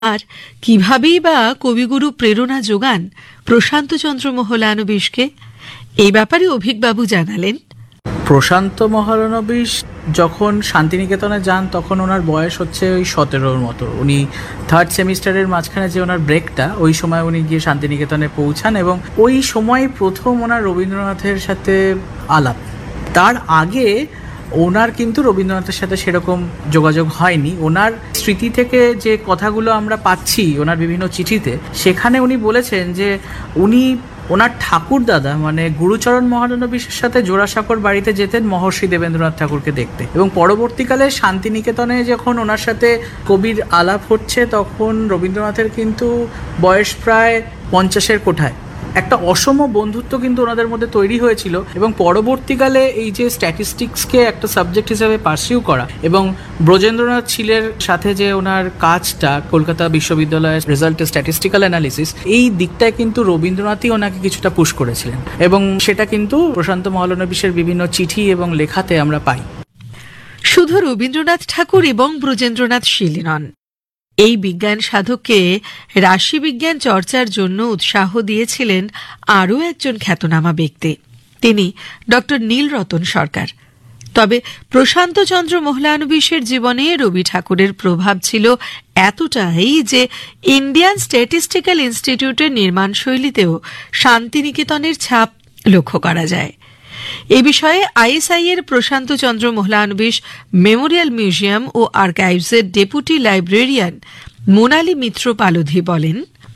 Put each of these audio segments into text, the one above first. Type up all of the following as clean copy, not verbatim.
আর কিভাবেই বা কবিগুরু প্রেরণা যোগান প্রশান্তচন্দ্র মহলানবিশকে, এই ব্যাপারে অভিকবাবু জানালেন। প্রশান্ত মহলানবিশ যখন শান্তিনিকেতনে যান তখন ওনার বয়স হচ্ছে ওই 17-র মতো। উনি 3rd সেমিস্টারের মাঝখানে যে ওনার ব্রেকটা, ওই সময় উনি গিয়ে শান্তিনিকেতনে পৌঁছান এবং ওই সময় প্রথম ওনার রবীন্দ্রনাথের সাথে আলাপ। তার আগে ওনার কিন্তু রবীন্দ্রনাথের সাথে সেরকম যোগাযোগ হয়নি। ওনার স্মৃতি থেকে যে কথাগুলো আমরা পাচ্ছি ওনার বিভিন্ন চিঠিতে, সেখানে উনি বলেছেন যে উনি ওনার ঠাকুর দাদা মানে গুরুচরণ মহলানবিশের সাথে জোড়াসাঁকোর বাড়িতে যেতেন মহর্ষি দেবেন্দ্রনাথ ঠাকুরকে দেখতে, এবং পরবর্তীকালে শান্তিনিকেতনে যখন ওনার সাথে কবির আলাপ হচ্ছে তখন রবীন্দ্রনাথের কিন্তু বয়স প্রায় 50-এর কোঠায়। একটা অসম বন্ধুত্ব কিন্তু ওনাদের মধ্যে তৈরি হয়েছিল, এবং পরবর্তীকালে এই যে স্ট্যাটিস্টিক্সকে একটা সাবজেক্ট হিসেবে পার্সিউ করা এবং ব্রজেন্দ্রনাথ শীলের সাথে যে ওনার কাজটা কলকাতা বিশ্ববিদ্যালয়ের রেজাল্টের স্ট্যাটিস্টিক্যাল অ্যানালিসিস, এই দিকটায় কিন্তু রবীন্দ্রনাথই ওনাকে কিছুটা পুশ করেছিলেন, এবং সেটা কিন্তু প্রশান্ত মহলানবিশের বিভিন্ন চিঠি এবং লেখাতে আমরা পাই। শুধু রবীন্দ্রনাথ ঠাকুর এবং ব্রজেন্দ্রনাথ শীলই নন, এই বিজ্ঞান সাধককে রাশিবিজ্ঞান চর্চার জন্য উৎসাহ দিয়েছিলেন আরও একজন খ্যাতনামা ব্যক্তি, তিনি ডক্টর নীলরতন সরকার। তবে প্রশান্তচন্দ্র মহলানবিশের জীবনে রবি ঠাকুরের প্রভাব ছিল এতটাই যে ইন্ডিয়ান স্ট্যাটিস্টিক্যাল ইনস্টিটিউটের নির্মাণশৈলীতেও শান্তিনিকেতনের ছাপ লক্ষ্য করা যায়। এ বিষয়ে আইএসআই এর প্রশান্তচন্দ্র মহলানবিশ মেমোরিয়াল মিউজিয়াম ও আর্কাইভসের ডেপুটি লাইব্রেরিয়ান মোনালি মিত্র পালোধি বলেন,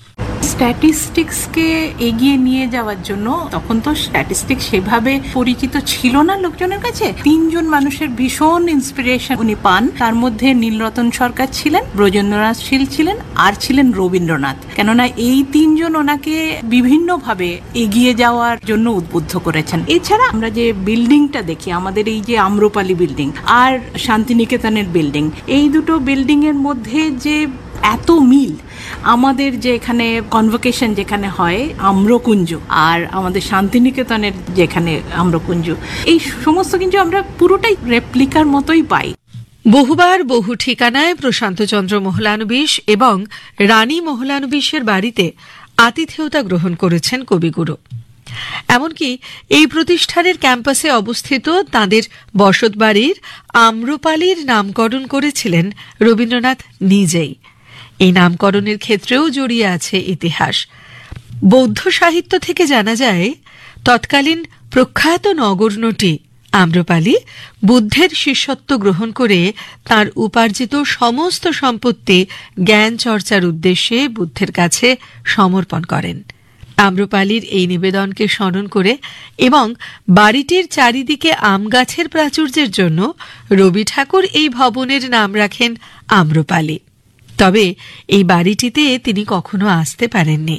স্ট্যাটিস্টিক্সকে এগিয়ে নিয়ে যাওয়ার জন্য তখন তো স্ট্যাটিস্টিক্স সেভাবে পরিচিত ছিল না লোকজনের কাছে। 3 জন মানুষের ভীষণ ইন্সপিরেশন উনি পান, তার মধ্যে নীলরতন সরকার ছিলেন, ব্রজেন্দ্রনাথ শীল ছিলেন, আর ছিলেন রবীন্দ্রনাথ। কেননা এই 3 জন ওনাকে বিভিন্নভাবে এগিয়ে যাওয়ার জন্য উদ্বুদ্ধ করেছেন। এছাড়া আমরা যে বিল্ডিংটা দেখি, আমাদের এই যে আম্রপালি বিল্ডিং আর শান্তিনিকেতনের বিল্ডিং, এই দুটো বিল্ডিং এর মধ্যে যে এত মিল, আমাদের যে এখানে কনভোকেশন যেখানে হয় আম্রকুঞ্জ আর আমাদের শান্তিনিকেতনের যেখানে আম্রকুঞ্জ, এই সমস্ত কিন্তু আমরা পুরোটাই রেপ্লিকার মতোই পাই। বহুবার বহু ঠিকানায় প্রশান্তচন্দ্র মহলানবিশ এবং রানী মহলানবিশের বাড়িতে আতিথেয়তা গ্রহণ করেছেন কবিগুরু। এমনকি এই প্রতিষ্ঠানের ক্যাম্পাসে অবস্থিত তাঁদের বসতবাড়ির আম্রপালির নামকরণ করেছিলেন রবীন্দ্রনাথ নিজেই। এই নামকরণের ক্ষেত্রেও জড়িয়ে আছে ইতিহাস। বৌদ্ধ সাহিত্য থেকে জানা যায়, তৎকালীন প্রখ্যাত নগরনটি আম্রপালি বুদ্ধের শিষ্যত্ব গ্রহণ করে তার উপার্জিত সমস্ত সম্পত্তি জ্ঞান চর্চার উদ্দেশ্যে বুদ্ধের কাছে সমর্পণ করেন। আম্রপালির এই নিবেদনকে স্মরণ করে এবং বাড়িটির চারিদিকে আম গাছের প্রাচুর্যের জন্য রবি ঠাকুর এই ভবনের নাম রাখেন আম্রপালি। তবে এই বাড়িটিতে তিনি কখনো আসতে পারেননি।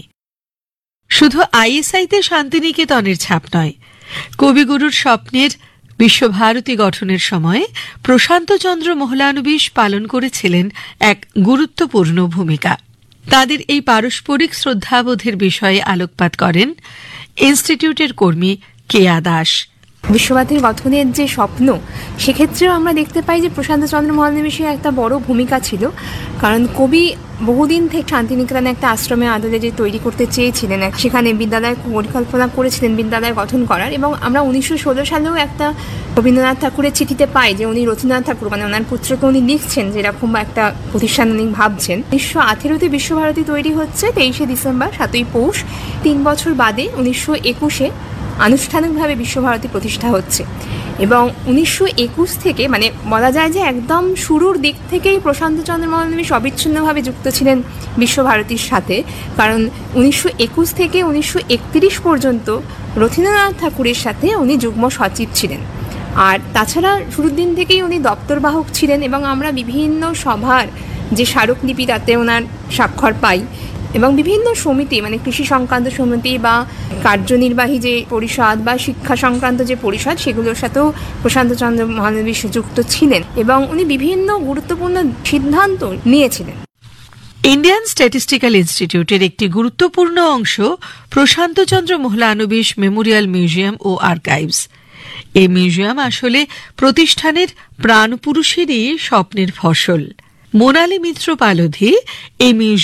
শুধু আইএসআইতে শান্তিনিকেতনের ছাপ নয়, কবিগুরুর স্বপ্নের বিশ্বভারতী গঠনের সময় প্রশান্তচন্দ্র মহলানবিশ পালন করেছিলেন এক গুরুত্বপূর্ণ ভূমিকা। তাদের এই পারস্পরিক শ্রদ্ধাবোধের বিষয়ে আলোকপাত করেন ইনস্টিটিউটের কর্মী কেয়া দাস। বিশ্বভারতীর গঠনের যে স্বপ্ন, সেক্ষেত্রেও আমরা দেখতে পাই যে প্রশান্তচন্দ্র মহলানবিশের একটা বড় ভূমিকা ছিল। কারণ কবি বহুদিন থেকে শান্তিনিকেতনে একটা আশ্রমে আদলে যে তৈরি করতে চেয়েছিলেন, সেখানে বিদ্যালয় পরিকল্পনা করেছিলেন বিদ্যালয় গঠন করার। এবং আমরা 1916 সালেও একটা রবীন্দ্রনাথ ঠাকুরের চিঠিতে পাই যে উনি রথীন্দ্রনাথ ঠাকুর মানে ওনার পুত্রকে উনি লিখছেন যে এরকম একটা প্রতিষ্ঠান উনি ভাবছেন। 1918-তে বিশ্বভারতী তৈরি হচ্ছে 23শে ডিসেম্বর, 7ই পৌষ। 3 বছর বাদে 1921-এ আনুষ্ঠানিকভাবে বিশ্বভারতী প্রতিষ্ঠা হচ্ছে। এবং 1921 থেকে মানে বলা যায় যে একদম শুরুর দিক থেকেই প্রশান্তচন্দ্র মহলানবিশ অবিচ্ছিন্নভাবে যুক্ত ছিলেন বিশ্বভারতীর সাথে। কারণ 1921 থেকে 1931 পর্যন্ত রথীন্দ্রনাথ ঠাকুরের সাথে উনি যুগ্ম সচিব ছিলেন। আর তাছাড়া শুরুর দিন থেকেই উনি দপ্তরবাহক ছিলেন, এবং আমরা বিভিন্ন সভার যে স্মারকলিপি তাতে ওনার স্বাক্ষর পাই। এবং বিভিন্ন সমিতি মানে কৃষি সংক্রান্ত সমিতি বা কার্যনির্বাহী যে পরিষদ বা শিক্ষা সংক্রান্ত যে পরিষদ, সেগুলোর সাথেও প্রশান্তচন্দ্র মহলানবিশ যুক্ত ছিলেন এবং উনি বিভিন্ন গুরুত্বপূর্ণ সিদ্ধান্ত নিয়েছিলেন। ইন্ডিয়ান স্ট্যাটিস্টিক্যাল ইনস্টিটিউটের একটি গুরুত্বপূর্ণ অংশ প্রশান্তচন্দ্র মহলানবিশ মেমোরিয়াল মিউজিয়াম ও আর্কাইভস। এই মিউজিয়াম আসলে প্রতিষ্ঠানের প্রাণপুরুষেরই স্বপ্নের ফসল। মোনালী মিত্র পালোধি এই মিউজিয়াম